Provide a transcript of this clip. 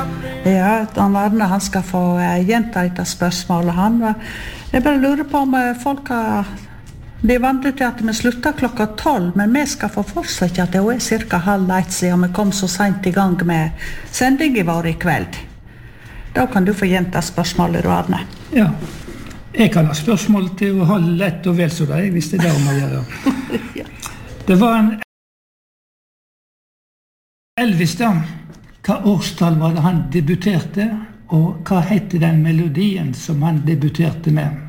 Ja, Arne, han skal få gjenta etter spørsmålet. Jeg bare lurer på om folk har... Det vant til at vi slutter 12, men vi skal få fortsette at det er cirka 12:30 siden vi kom så sent i gang med sendingen vår i kveld. Da kan du få gjenta spørsmålet, Arne. Ja, jeg kan ha spørsmål til å holde lett og vel så deg, hvis det er det om å gjøre. Ja. Det var en Elvis da. Hva årstall var det han debuterte, og hva hette den melodien som han debuterte med?